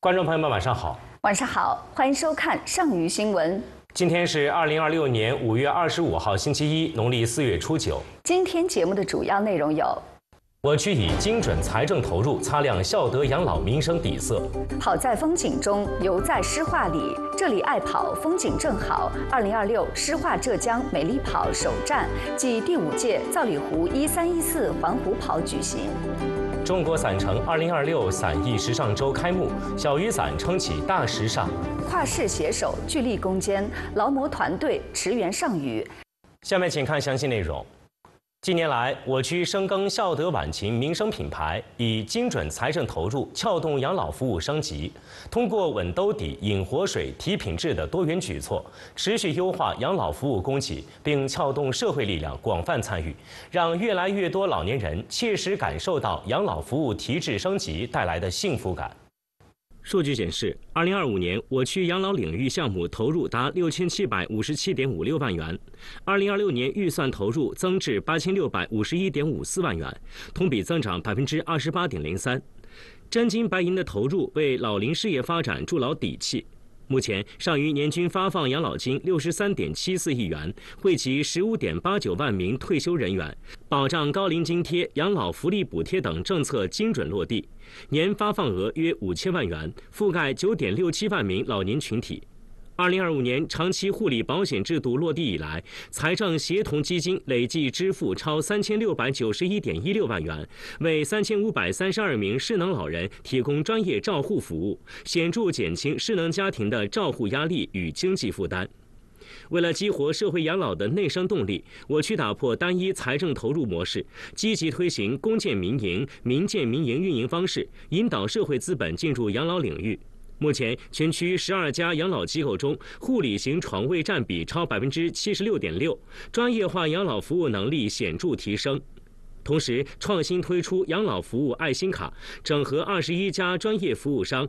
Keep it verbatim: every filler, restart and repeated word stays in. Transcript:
观众朋友们，晚上好。 晚上好，欢迎收看上虞新闻。 今天是二零二六年五月二十五号，星期一，农历四月初九。 今天节目的主要内容有： 我区以精准财政投入擦亮孝德养老民生底色； 跑在风景中，游在诗画里，这里爱跑，风景正好。二零二六诗画浙江美丽跑首站暨第五届造里湖一三一四环湖跑举行。 中国伞城二零二六伞艺时尚周开幕，小雨伞撑起大时尚。 跨市携手，聚力攻坚，劳模团队驰援上虞。 下面请看详细内容。近年来，我区深耕孝德晚晴民生品牌，以精准财政投入撬动养老服务升级，通过稳兜底、引活水、提品质的多元举措，持续优化养老服务供给，并撬动社会力量广泛参与，让越来越多老年人切实感受到养老服务提质升级带来的幸福感。数据显示，二零二五年我区养老领域项目投入达六千七百五十七点五六万元，二零二六年预算投入增至八千六百五十一点五四万元，同比增长百分之二十八点零三。真金白银的投入为老龄事业发展筑牢底气。目前，上虞年均发放养老金六十三点七四亿元，惠及十五点八九万名退休人员，保障高龄津贴、养老福利补贴等政策精准落地，年发放额约五千万元，覆盖九点六七万名老年群体。二零二五年长期护理保险制度落地以来，财政协同基金累计支付超三千六百九十一点一六万元，为三千五百三十二名失能老人提供专业照护服务，显著减轻失能家庭的照护压力与经济负担。为了激活社会养老的内生动力，我区打破单一财政投入模式，积极推行公建民营、民建民营运营方式，引导社会资本进入养老领域。目前，全区十二家养老机构中，护理型床位占比超百分之七十六点六，专业化养老服务能力显著提升。同时，创新推出养老服务爱心卡，整合二十一家专业服务商，